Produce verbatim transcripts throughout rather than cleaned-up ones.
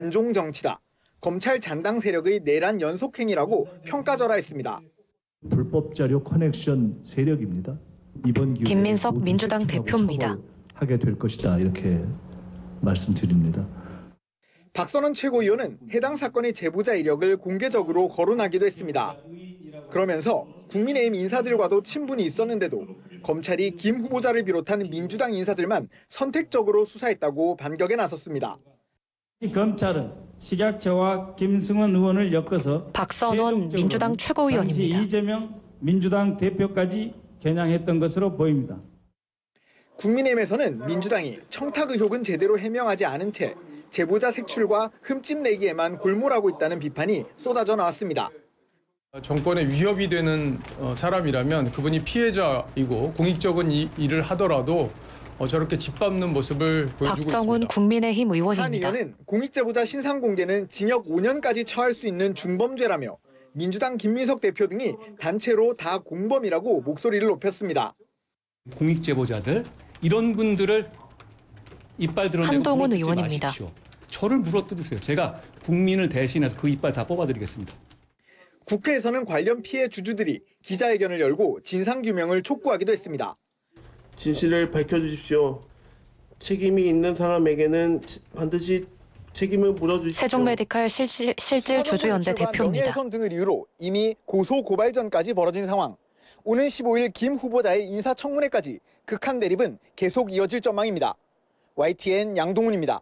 반종 정치다. 검찰 잔당 세력의 내란 연속행위라고 평가절하했습니다. 불법 자료 커넥션 세력입니다. 이번 기회에 김민석 민주당 대표입니다. 하게 될 것이다 이렇게 말씀드립니다. 박선원 최고위원은 해당 사건의 제보자 이력을 공개적으로 거론하기도 했습니다. 그러면서 국민의힘 인사들과도 친분이 있었는데도 검찰이 김 후보자를 비롯한 민주당 인사들만 선택적으로 수사했다고 반격에 나섰습니다. 검찰은 식약처와 김승원 의원을 엮어서 박선원 민주당 최고위원입니다. 당시 이재명 민주당 대표까지 겨냥했던 것으로 보입니다. 국민의힘에서는 민주당이 청탁 의혹은 제대로 해명하지 않은 채 제보자 색출과 흠집 내기에만 골몰하고 있다는 비판이 쏟아져 나왔습니다. 정권에 위협이 되는 사람이라면 그분이 피해자이고 공익적인 일을 하더라도 저렇게 짓밟는 모습을 보여주고 있습니다. 박정훈 국민의힘 의원입니다. 한 의원은 공익제보자 신상 공개는 징역 오 년까지 처할 수 있는 중범죄라며 민주당 김민석 대표 등이 단체로 다 공범이라고 목소리를 높였습니다. 공익제보자들 이런 분들을 이빨 드러내고 한동훈 의원입니다. 마십시오. 저를 물어뜯으세요. 제가 국민을 대신해서 그 이빨 다 뽑아드리겠습니다. 국회에서는 관련 피해 주주들이 기자회견을 열고 진상규명을 촉구하기도 했습니다. 진실을 밝혀주십시오. 책임이 있는 사람에게는 반드시 책임을 물어주십시오. 세종메디칼 실질, 실질 주주연대 대표입니다. 명예훼손 등을 이유로 이미 고소 고발전까지 벌어진 상황. 오는 십오 일 김 후보자의 인사청문회까지 극한 대립은 계속 이어질 전망입니다. 와이티엔 양동훈입니다.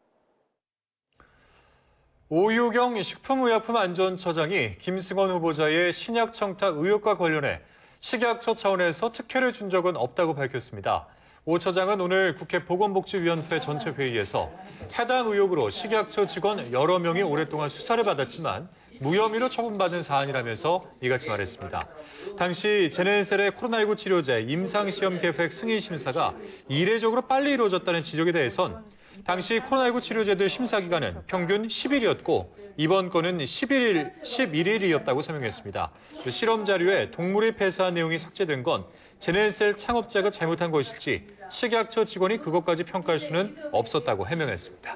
오유경 식품의약품안전처장이 김승원 후보자의 신약 청탁 의혹과 관련해 식약처 차원에서 특혜를 준 적은 없다고 밝혔습니다. 오 처장은 오늘 국회 보건복지위원회 전체 회의에서 해당 의혹으로 식약처 직원 여러 명이 오랫동안 수사를 받았지만 무혐의로 처분받은 사안이라면서 이같이 말했습니다. 당시 제넨셀의 코로나십구 치료제 임상시험 계획 승인 심사가 이례적으로 빨리 이루어졌다는 지적에 대해선 당시 코로나십구 치료제들 심사 기간은 평균 십 일이었고 이번 건은 십일 일이었다고 설명했습니다. 실험 자료에 동물이 폐사한 내용이 삭제된 건 제넨셀 창업자가 잘못한 것일지 식약처 직원이 그것까지 평가할 수는 없었다고 해명했습니다.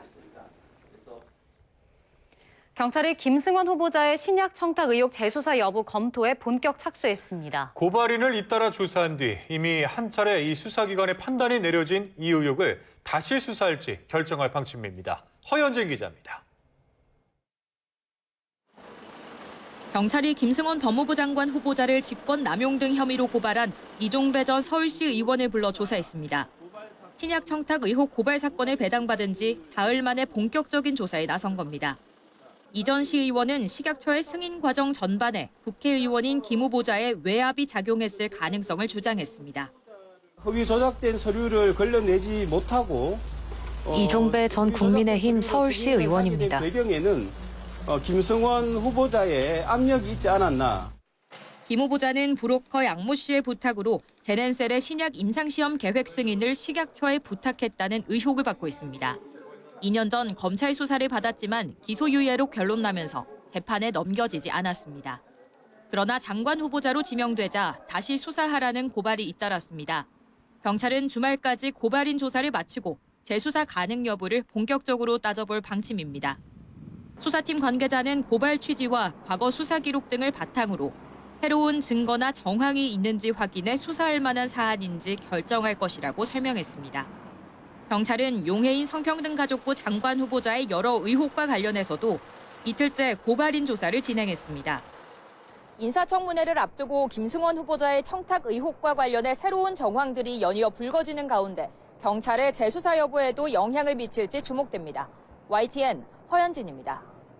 경찰이 김승원 후보자의 신약 청탁 의혹 재수사 여부 검토에 본격 착수했습니다. 고발인을 잇따라 조사한 뒤 이미 한 차례 이 수사기관의 판단이 내려진 이 의혹을 다시 수사할지 결정할 방침입니다. 허연진 기자입니다. 경찰이 김승원 법무부 장관 후보자를 직권 남용 등 혐의로 고발한 이종배 전 서울시 의원을 불러 조사했습니다. 신약 청탁 의혹 고발 사건을 배당받은 지 사흘 만에 본격적인 조사에 나선 겁니다. 이 전 시의원은 식약처의 승인 과정 전반에 국회의원인 김 후보자의 외압이 작용했을 가능성을 주장했습니다. 허위 조작된 서류를 걸러내지 못하고 이종배 전 국민의힘 서울시 의원입니다. 배경에는 김승원 후보자의 압력이 있지 않았나. 김 후보자는 브로커 양모 씨의 부탁으로 제넨셀의 신약 임상시험 계획 승인을 식약처에 부탁했다는 의혹을 받고 있습니다. 이 년 전 검찰 수사를 받았지만 기소유예로 결론 나면서 재판에 넘겨지지 않았습니다. 그러나 장관 후보자로 지명되자 다시 수사하라는 고발이 잇따랐습니다. 경찰은 주말까지 고발인 조사를 마치고 재수사 가능 여부를 본격적으로 따져볼 방침입니다. 수사팀 관계자는 고발 취지와 과거 수사 기록 등을 바탕으로 새로운 증거나 정황이 있는지 확인해 수사할 만한 사안인지 결정할 것이라고 설명했습니다. 경찰은 용해인 성평등가족부 장관 후보자의 여러 의혹과 관련해서도 이틀째 고발인 조사를 진행했습니다. 인사청문회를 앞두고 김승원 후보자의 청탁 의혹과 관련해 새로운 정황들이 연이어 불거지는 가운데 경찰의 재수사 여부에도 영향을 미칠지 주목됩니다. 와이티엔 허연진입니다.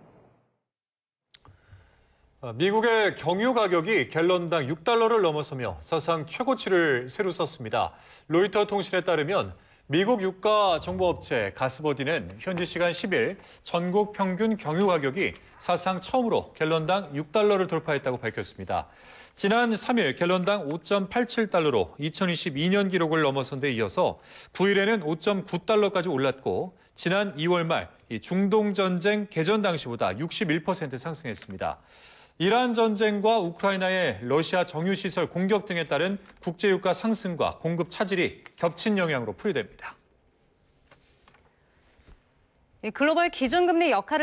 미국의 경유 가격이 갤런당 육 달러를 넘어서며 사상 최고치를 새로 썼습니다. 로이터 통신에 따르면 미국 유가 정보업체 가스버디는 현지 시간 십 일 전국 평균 경유 가격이 사상 처음으로 갤런당 육 달러를 돌파했다고 밝혔습니다. 지난 삼 일 갤런당 오 점 팔칠 달러로 이천이십이 년 기록을 넘어선 데 이어서 구 일에는 오 점 구 달러까지 올랐고 지난 이월 말 중동 전쟁 개전 당시보다 육십일 퍼센트 상승했습니다. 이란 전쟁과 우크라이나의 러시아 정유시설 공격 등에 따른 국제유가 상승과 공급 차질이 겹친 영향으로 풀이됩니다. 글로벌 기준금리 역할을